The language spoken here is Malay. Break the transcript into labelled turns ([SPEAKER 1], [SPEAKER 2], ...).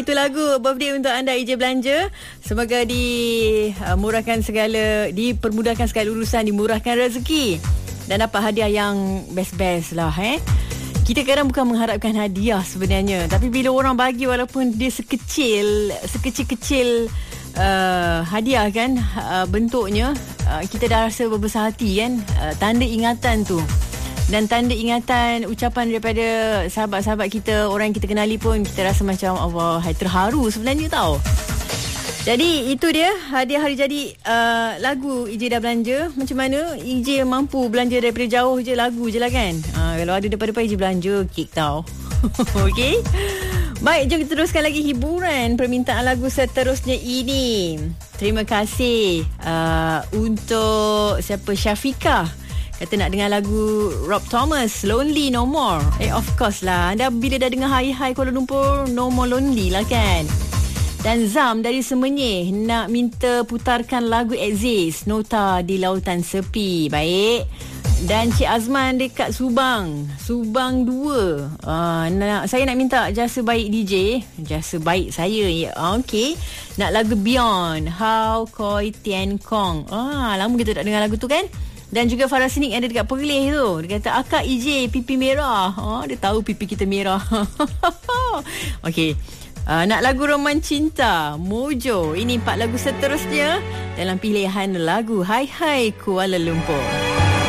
[SPEAKER 1] Itu lagu birthday untuk anda EJ Belanja. Semoga dimurahkan dipermudahkan segala urusan, dimurahkan rezeki dan dapat hadiah yang best-best lah. Kita kadang bukan mengharapkan hadiah sebenarnya, tapi bila orang bagi walaupun dia sekecil-kecil hadiah kan, bentuknya kita dah rasa berbesar hati kan. Tanda ingatan tu, dan tanda ingatan ucapan daripada sahabat-sahabat kita, orang yang kita kenali pun, kita rasa macam Allah, terharu sebenarnya tau. Jadi itu dia hadiah hari jadi lagu EJ dah belanja. Macam mana EJ mampu belanja daripada jauh je, lagu je lah kan. Kalau ada daripada EJ belanja kek tau. Okey. Baik, jom kita teruskan lagi hiburan permintaan lagu seterusnya ini. Terima kasih untuk siapa, Syafiqah. Kata nak dengar lagu Rob Thomas, Lonely No More. Of course lah. Anda bila dah dengar Hai Kuala Lumpur, No More Lonely lah kan. Dan Zam dari Semenyih nak minta putarkan lagu Exist, Nota di Lautan Sepi. Baik. Dan Cik Azman dekat Subang 2. Saya nak minta jasa baik DJ. Jasa baik saya. Okey. Nak lagu Beyond, How Koi Tian Kong. Lama kita tak dengar lagu tu kan. Dan juga Farah Sinik ada dekat Perlis tu. Dia kata, Akak EJ pipi merah. Dia tahu pipi kita merah. Okey. Nak lagu Roman Cinta, Mojo. Ini 4 lagu seterusnya dalam pilihan lagu Hai Kuala Lumpur.